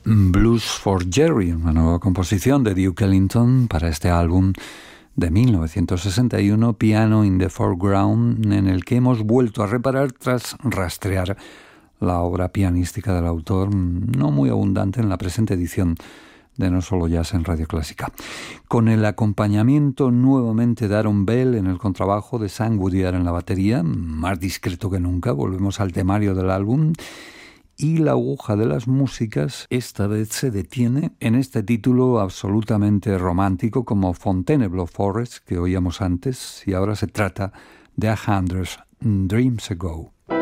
Blues for Jerry, una nueva composición de Duke Ellington para este álbum de 1961, Piano in the Foreground, en el que hemos vuelto a reparar tras rastrear la obra pianística del autor, no muy abundante en la presente edición de No Solo Jazz en Radio Clásica. Con el acompañamiento nuevamente de Aaron Bell en el contrabajo, de Sam Goodyear en la batería, más discreto que nunca, volvemos al temario del álbum, y la aguja de las músicas esta vez se detiene en este título absolutamente romántico como Fontainebleau Forest que oíamos antes, y ahora se trata de 100 Dreams Ago.